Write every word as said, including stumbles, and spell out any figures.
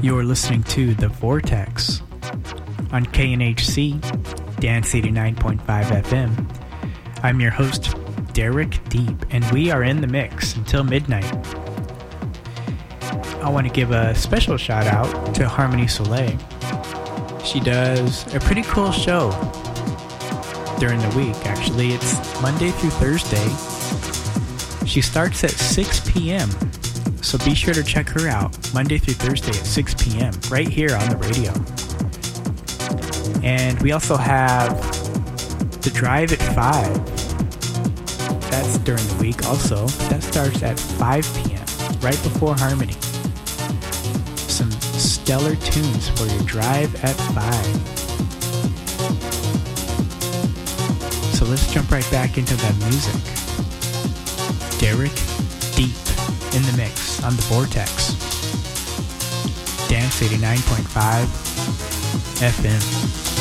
You're listening to The Vortex on K N H C, Dance eighty-nine point five F M. I'm your host, Derek Deep, and we are in the mix until midnight. I want to give a special shout out to Harmony Soleil. She does a pretty cool show during the week. Actually, it's Monday through Thursday. She starts at six p.m., so be sure to check her out Monday through Thursday at six p.m. right here on the radio. And we also have The Drive at five. That's during the week also. That starts at five p.m. right before Harmony. Some stellar tunes for your drive at five. So let's jump right back into that music. Derek Deep in the mix on the Vortex. Dance eighty-nine point five F M.